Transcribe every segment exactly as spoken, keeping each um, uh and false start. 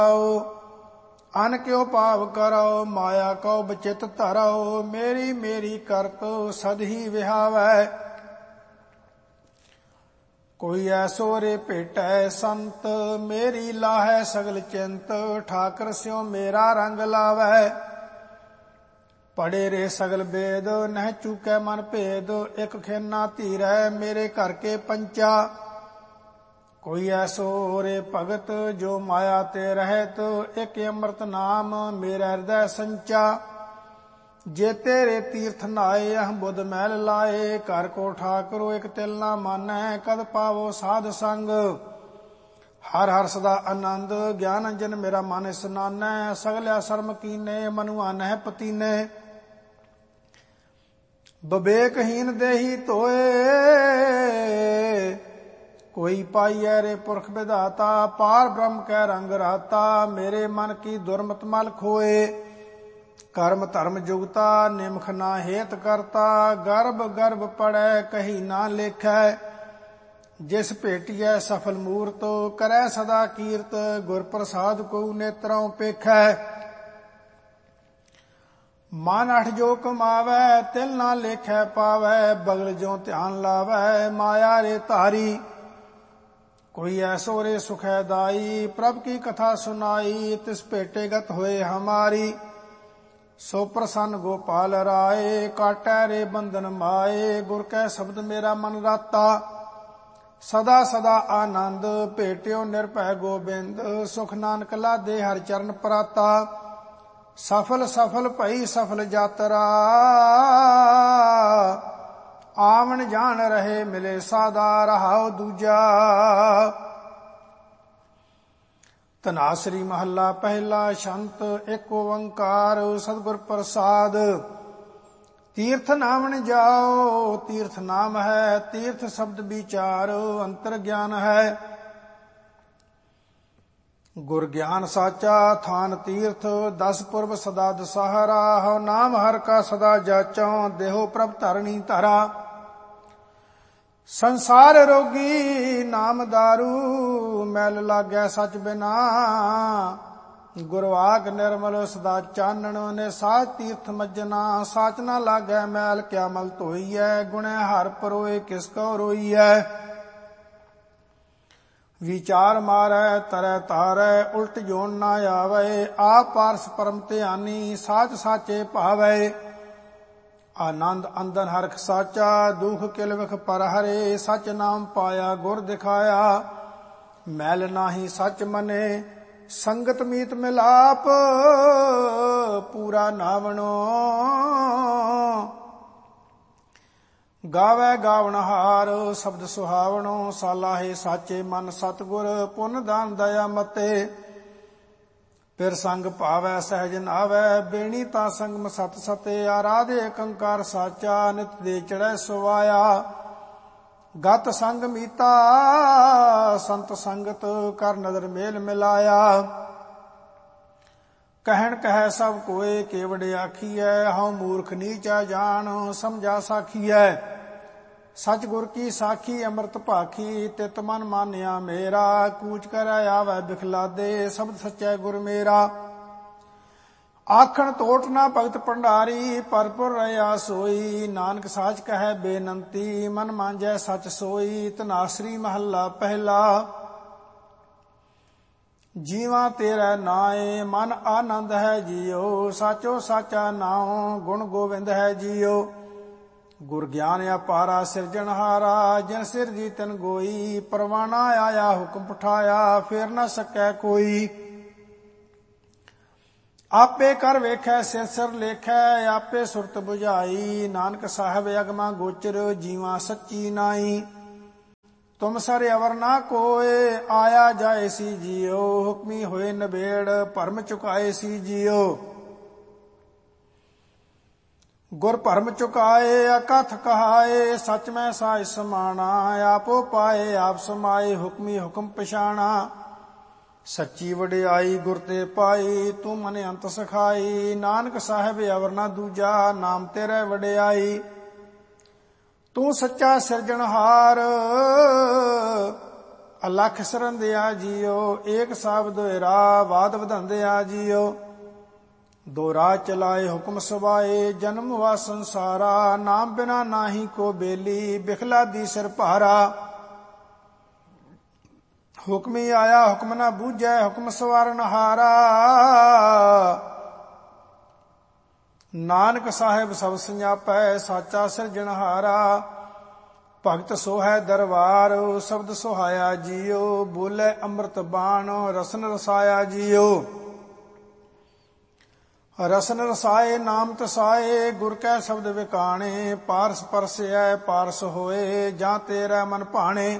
अन क्यों पाव करो माया को बचित धरो। मेरी मेरी करत सद ही विहावै। कोई ऐसो रे भेटै संत मेरी लाहै सगल चिंत। ठाकर स्यों मेरा रंग लावै। पढ़े रे सगल वेद नह चूकै मन भेद। एक खेना धीरै मेरे घर के पंचा। कोई ऐसो रे भगत जो माया ते रहत। एक अमृत नाम मेरा हृदय संचा। जे तेरे तीर्थ नाए अह बुध मैल लाए। घर को ठाकरो एक तिल ना मानै कद पावो साध संग। हर हर सदा आनंद ज्ञान अंजन मेरा मन स्नानै। सगल्या शर्म कीने मनुआ नह पतीने। विवेकहीन देही तोए कोई पाइयै रे पुरख विधाता। पार ब्रह्म कै रंग राता मेरे मन की दुर्मत मल खोए। कर्म धर्म जुगता निमख ना हेत करता। गर्भ गर्भ पड़ै कही ना लेखै। जिस भेटियै सफल मूरत करै सदा कीरत। गुर प्रसाद को नेत्रों पेखै। मन अठ जो कमावै तिल ना लेखै पावै। बगल जो ध्यान लावै माया रे धारी। कोई ऐसो रे सुखैदाई प्रभ की कथा सुनाई। तिस भेटेगत होए हमारी। सो प्रसन्न गोपाल राय काटै रे बंधन माए। गुर कै शब्द मेरा मन राता। सदा सदा आनंद भेट्यो निर्भय गोबिंद। सुख नानक लादे हर चरण पराता। सफल सफल भई सफल यात्रा। आवन जान रहे मिले सादा रहाओ दूजा। धनासरी महला पहला शंत एक ओंकार सतगुर प्रसाद। तीर्थ नामन जाओ तीर्थ नाम है। तीर्थ शब्द विचार अंतर ज्ञान है। गुर ज्ञान साचा थान तीर्थ। दस पुरब सदा दशहरा। हो नाम हर का सदा जाचो देहो प्रभ धरणी धरा। संसार रोगी नाम दारू मैल लागै सच बिना। गुरवाक निर्मल सदा चानण ने साच तीर्थ मज्जना। साच ना लागै मैल क्या मल धोईऐ। गुणै हर परोए किसको रोईऐ। विचार मारै तरै तारै उल्ट जोन ना आवे। आप पारस परम ध्यानी साच साचे भावै। आनंद अंदन हरख साचा दुख किल विख पर हरे। सच नाम पाया गुर दिखाया मैल नाही सच मने। संगत मीत मिलाप पूरा नावणो। गावै गावनहार शब्द सुहावणो। सालाहे साचे मन सतगुर पुन दान दया मते। फिर संग भावै सहज नावै। बेणी ता संगम सत सते। आराधे कंकार साचा नित दे चढ़ै सुवाया। गत संग मीता संत संगत कर नदर मेल मिलाया। कहन कह सब कोय केवड़ आखियै। हऊँ मूर्ख नीचा जान समझा साखियै। सच गुर की साखी अमृत भाखी। तित मन मानिया मेरा। कूच कर आवे बिखलादे शब्द सच्चै गुर मेरा। आखन तोट ना भगत भंडारी परपुर रहा सोई। नानक साच कहे बेनंती मन मांझै सच सोई। धनासरी महला पहला। जीवा तेरा नाए मन आनंद है जियो। साचो साचा नाओ गुण गोविंद है जियो। गुर ज्ञान अपारा सिरजनहारा। जिन सिर जी तिन गोई। परवाना आया हुक्म पठाया फिर न सकै कोई। आपे कर वेखै सिर सिर लेखै। आपे सुरत बुझाई नानक साहब अगमा गोचर। जीवा सच्ची नाई तुम सर अवर ना कोय। आया जाए सी जियो हुक्मी होए नबेड़। भरम चुकाए सी जियो। गुर भरम चुकाए अकथ कहाए। सच में साज समाना आपो पाए आप समाए। हुक्मी हुक्म पछाणा सच्ची वडियाई गुर ते पाई। तू मने अंत सखाई नानक साहब अवर ना दूजा। नाम तेरे वडियाई तू सच्चा सिरजनहार। ਅਲਖ ਸਰੰਦਿਆ ਜੀਓ, ਏਕ ਸ਼ਬਦ ਰਾ ਬਾਦ ਵਧੰਦਿਆ ਜੀਓ। ਦੋ ਰਾਹ ਚਲਾਏ ਹੁਕਮ ਸੁਭਾਏ, ਜਨਮ ਵਾ ਸੰਸਾਰਾ, ਨਾਮ ਬਿਨਾ ਨਾਹੀ ਕੋ ਬੇਲੀ, ਬਿਖਲਾ ਦੀ ਸਿਰ ਭਾਰਾ। ਹੁਕਮੀ ਆਇਆ ਹੁਕਮ ਨਾ ਬੂਝੈ, ਹੁਕਮ ਸਵਾਰਨ ਹਾਰਾ। ਨਾਨਕ ਸਾਹਿਬ ਸਭ ਸੰਜਾਪੈ, ਸਾਚਾ ਸਿਰਜਣਹਾਰਾ। ਭਗਤ ਸੋਹੈ ਦਰਬਾਰ, ਸ਼ਬਦ ਸੁਹਾਇਆ ਜੀਓ, ਬੋਲੇ ਅੰਮ੍ਰਿਤ ਬਾਣ, ਰਸਨ ਰਸਾਇਆ ਜੀਓ। ਰਸਨ ਰਸਾਏ ਨਾਮ ਤਸਾਏ, ਗੁਰ ਕੈ ਸ਼ਬਦ ਵਿਕਾਣੇ, ਪਾਰਸ ਪਰਸੈ ਪਾਰਸ ਹੋਏ, ਜਾਂ ਤੇਰਾ ਮਨ ਭਾਣੇ।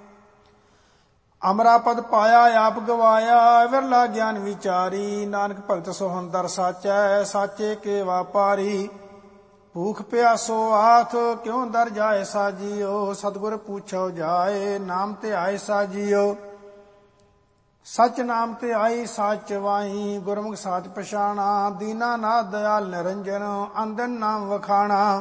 ਅਮਰਾ ਪਦ ਪਾਇਆ ਆਪ ਗਵਾਇਆ, ਵਿਰਲਾ ਗਿਆਨ ਵਿਚਾਰੀ, ਨਾਨਕ ਭਗਤ ਸੋਹੰਦਰ ਸਾਚੈ, ਸਾਚੇ ਕੇ ਵਾਪਾਰੀ। ਭੂਖ ਪਿਆਸੋ ਆਥ, ਕਿਉ ਦਰ ਜਾਏ ਸਾਜੀਓ, ਸਤਿਗੁਰ ਪੁੱਛੋ ਜਾਏ, ਨਾਮ ਤੇ ਆਏ ਸਾਜੀਓ। ਸਚ ਨਾਮ ਤੇ ਆਈ ਸਾਚ ਵਾਈ, ਗੁਰਮੁਖ ਸਾਚ ਪਛਾਣਾ, ਦੀਨਾ ਨਾਥ ਦਇਆਲ ਨਿਰੰਜਨ, ਅੰਦਨ ਨਾਮ ਵਖਾਣਾ।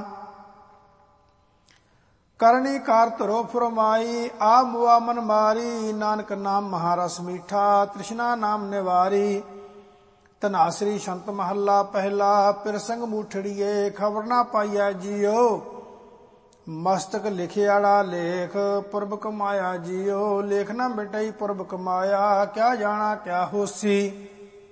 ਕਰਨੀ ਕਾਰ ਧਰੋ ਫੁਰਮਾਈ, ਆ ਮੁਆ ਮਨ ਮਾਰੀ, ਨਾਨਕ ਨਾਮ ਮਹਾਰਸ ਮੀਠਾ, ਤ੍ਰਿਸ਼ਨਾ ਨਾਮ ਨਿਵਾਰੀ। ਧਨਾਸਰੀ ਸੰਤ ਮਹੱਲਾ ਪਹਿਲਾ, ਪਿਰਸੰਗ ਮੂਠੜੀਏ, ਖਬਰ ਨਾ ਪਾਈਐ ਜੀਓ। ਮਸਤਕ ਲਿਖਿਆੜਾ ਲੇਖ, ਪੁਰਬ ਕਮਾਇਆ ਜੀਓ, ਲੇਖ ਨਾ ਮਿਟਈ ਪੁਰਬ ਕਮਾਇਆ, ਕਿਆ ਜਾਣਾ ਕਿਆ ਹੋਸੀ।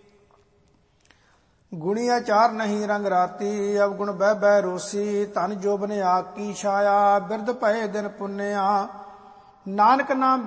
ਗੁਣੀਆ ਚਾਰ ਨਹੀਂ ਰੰਗ ਰਾਤੀ, ਅਵਗੁਣ ਬਹਿ ਬਹਿ ਰੋਸੀ, ਧਨ ਜੋਬਨ ਆਗ ਕੀ ਛਾਇਆ, ਬਿਰਧ ਪਏ ਦਿਨ ਪੁੰਨਿਆ, ਨਾਨਕ ਨਾਮ